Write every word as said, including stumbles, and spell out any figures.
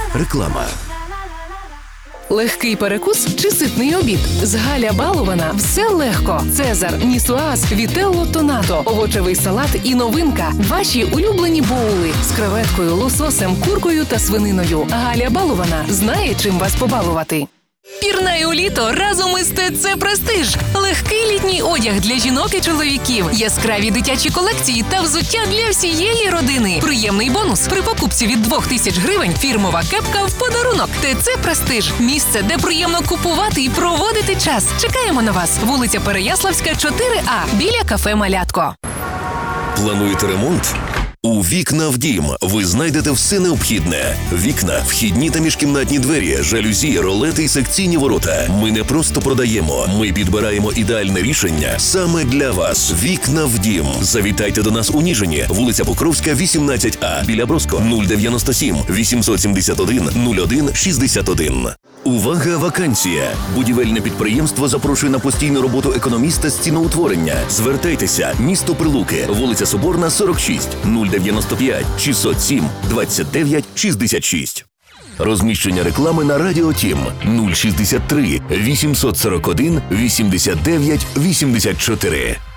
Реклама. Легкий перекус чи ситний обід? З Галя Балована все легко. Цезар, нісуаз, вітелло тонато, овочевий салат і новинка. Ваші улюблені боули з креветкою, лососем, куркою та свининою. Галя Балована знає, чим вас побалувати. Пірнай у літо разом із ТЦ Престиж. Легкий літній одяг для жінок і чоловіків. Яскраві дитячі колекції та взуття для всієї родини. Приємний бонус. При покупці від двох тисяч гривень фірмова кепка в подарунок. ТЦ Престиж. Місце, де приємно купувати і проводити час. Чекаємо на вас. Вулиця Переяславська, чотири А. Біля кафе «Малятко». Плануєте ремонт? У «Вікна в дім» ви знайдете все необхідне. Вікна, вхідні та міжкімнатні двері, жалюзі, ролети і секційні ворота. Ми не просто продаємо, ми підбираємо ідеальне рішення саме для вас. «Вікна в дім». Завітайте до нас у Ніжині, вулиця Покровська, вісімнадцять А, біля Броско, нуль дев'яносто сім вісімсот сімдесят один нуль один шістдесят один. Увага, вакансія! Будівельне підприємство запрошує на постійну роботу економіста з ціноутворення. Звертайтеся, місто Прилуки, вулиця Соборна, сорок шість, нуль дев'яносто п'ять шістсот сім двадцять дев'ять шістдесят шість. Розміщення реклами на Радіо Тім нуль шістдесят три вісімсот сорок один вісімдесят дев'ять вісімдесят чотири.